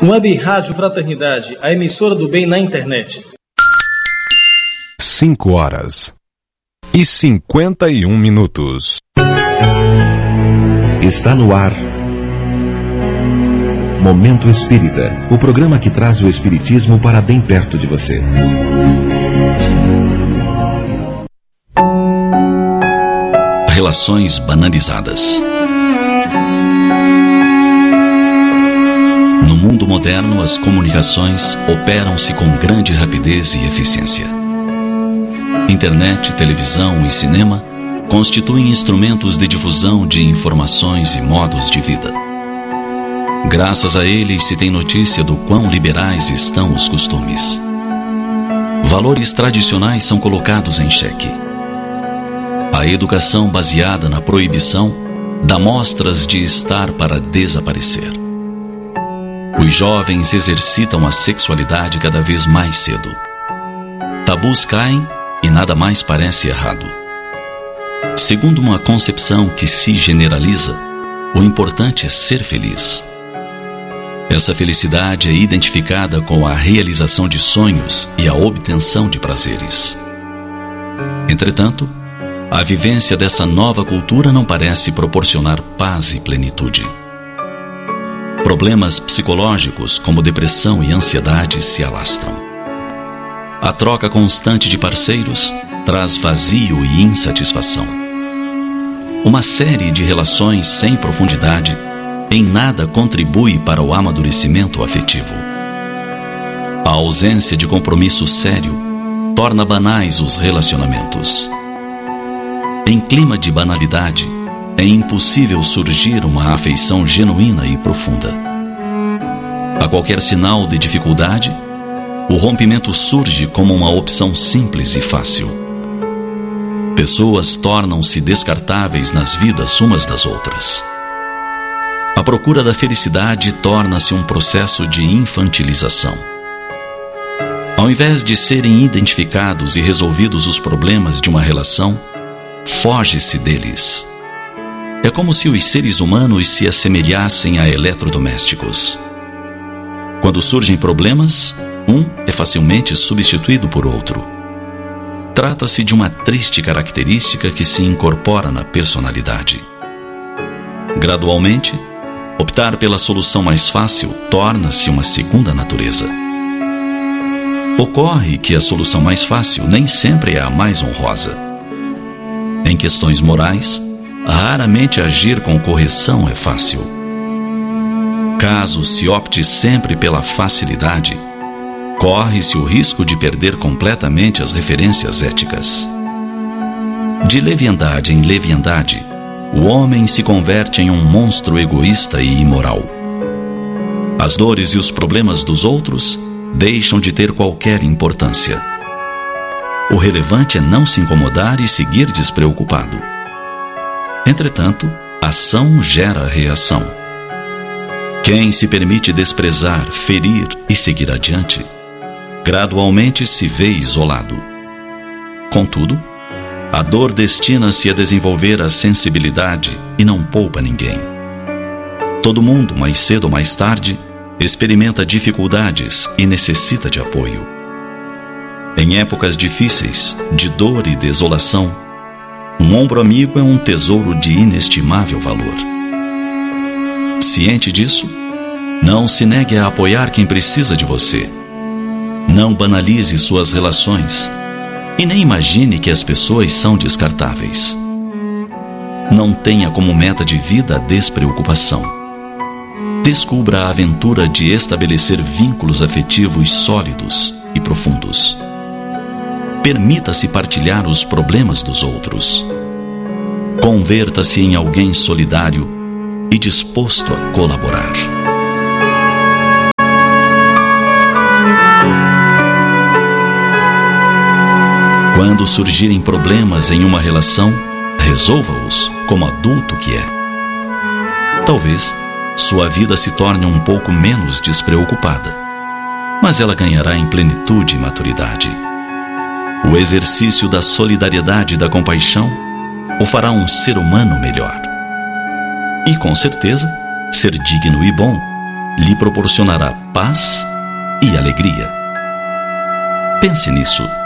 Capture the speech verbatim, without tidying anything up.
Web Rádio Fraternidade, a emissora do bem na internet. Cinco horas e cinquenta e um minutos. Está no ar Momento Espírita, o programa que traz o espiritismo para bem perto de você. Relações banalizadas. No mundo moderno, as comunicações operam-se com grande rapidez e eficiência. Internet, televisão e cinema constituem instrumentos de difusão de informações e modos de vida. Graças a eles se tem notícia do quão liberais estão os costumes. Valores tradicionais são colocados em xeque. A educação baseada na proibição dá mostras de estar para desaparecer. Os jovens exercitam a sexualidade cada vez mais cedo. Tabus caem e nada mais parece errado. Segundo uma concepção que se generaliza, o importante é ser feliz. Essa felicidade é identificada com a realização de sonhos e a obtenção de prazeres. Entretanto, a vivência dessa nova cultura não parece proporcionar paz e plenitude. Problemas psicológicos como depressão e ansiedade se alastram. A troca constante de parceiros traz vazio e insatisfação. Uma série de relações sem profundidade em nada contribui para o amadurecimento afetivo. A ausência de compromisso sério torna banais os relacionamentos. Em clima de banalidade, é impossível surgir uma afeição genuína e profunda. A qualquer sinal de dificuldade, o rompimento surge como uma opção simples e fácil. Pessoas tornam-se descartáveis nas vidas umas das outras. A procura da felicidade torna-se um processo de infantilização. Ao invés de serem identificados e resolvidos os problemas de uma relação, foge-se deles. É como se os seres humanos se assemelhassem a eletrodomésticos. Quando surgem problemas, um é facilmente substituído por outro. Trata-se de uma triste característica que se incorpora na personalidade. Gradualmente, optar pela solução mais fácil torna-se uma segunda natureza. Ocorre que a solução mais fácil nem sempre é a mais honrosa. Em questões morais, raramente agir com correção é fácil. Caso se opte sempre pela facilidade, corre-se o risco de perder completamente as referências éticas. De leviandade em leviandade, o homem se converte em um monstro egoísta e imoral. As dores e os problemas dos outros deixam de ter qualquer importância. O relevante é não se incomodar e seguir despreocupado. Entretanto, ação gera reação. Quem se permite desprezar, ferir e seguir adiante, gradualmente se vê isolado. Contudo, a dor destina-se a desenvolver a sensibilidade e não poupa ninguém. Todo mundo, mais cedo ou mais tarde, experimenta dificuldades e necessita de apoio. Em épocas difíceis, de dor e desolação, um ombro amigo é um tesouro de inestimável valor. Ciente disso, não se negue a apoiar quem precisa de você. Não banalize suas relações e nem imagine que as pessoas são descartáveis. Não tenha como meta de vida a despreocupação. Descubra a aventura de estabelecer vínculos afetivos sólidos e profundos. Permita-se partilhar os problemas dos outros. Converta-se em alguém solidário e disposto a colaborar. Quando surgirem problemas em uma relação, resolva-os como adulto que é. Talvez sua vida se torne um pouco menos despreocupada, mas ela ganhará em plenitude e maturidade. O exercício da solidariedade e da compaixão o fará um ser humano melhor. E, com certeza, ser digno e bom lhe proporcionará paz e alegria. Pense nisso.